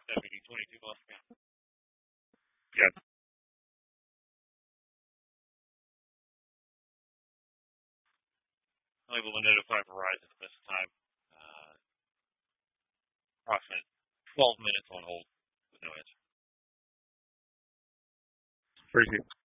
Deputy 22 Mustang. Yes. Unable to notify Verizon at this time. Approximate 12 minutes on hold with no answer. Appreciate it.